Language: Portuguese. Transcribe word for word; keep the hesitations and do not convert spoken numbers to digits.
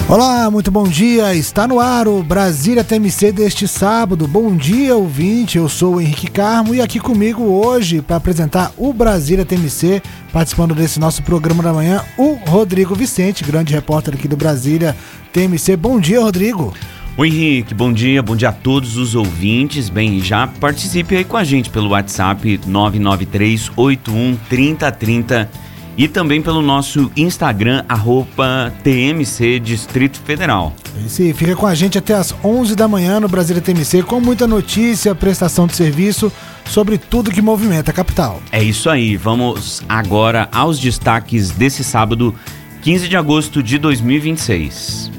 Olá, muito bom dia, está no ar o Brasília T M C deste sábado. Bom dia, ouvinte, eu sou o Henrique Carmo e aqui comigo hoje para apresentar o Brasília T M C, participando desse nosso programa da manhã, o Rodrigo Vicente, grande repórter aqui do Brasília T M C. Bom dia, Rodrigo. Oi, Henrique, bom dia, bom dia a todos os ouvintes. Bem, já participe aí com a gente pelo WhatsApp nove nove três oito um três zero três zero e também pelo nosso Instagram, arroba T M C Distrito Federal. Sim, fica com a gente até as onze da manhã no Brasília T M C, com muita notícia, prestação de serviço sobre tudo que movimenta a capital. É isso aí, vamos agora aos destaques desse sábado, quinze de agosto de dois mil e vinte e seis.